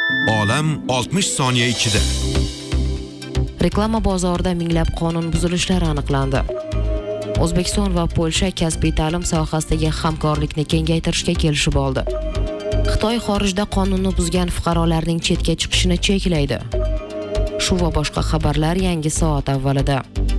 Olam 60 soniya ichida. Reklama bozorida minglab qonun buzilishlari aniqlandi. O'zbekiston va Polsha kasbiy ta'lim sohasidagi hamkorlikni kengaytirishga kelishib oldi. Xitoy xorijda qonunni buzgan fuqarolarning chetga chiqishini cheklaydi. Shu va boshqa xabarlar yangi soat avvalida.